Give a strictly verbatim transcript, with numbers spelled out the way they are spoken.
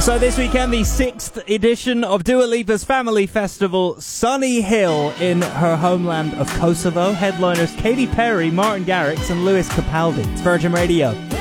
So this weekend, the sixth edition of Dua Lipa's Family Festival, Sunny Hill in her homeland of Kosovo. Headliners Katy Perry, Martin Garrix and Lewis Capaldi. It's Virgin Radio.